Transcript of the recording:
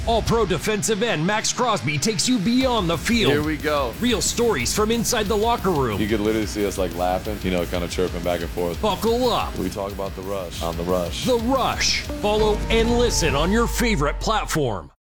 All-Pro defensive end Max Crosby takes you beyond the field. Here we go. Real stories from inside the locker room. You could literally see us like laughing, kind of chirping back and forth. Buckle up. We talk about The Rush on The Rush. The Rush. Follow and listen on your favorite platform.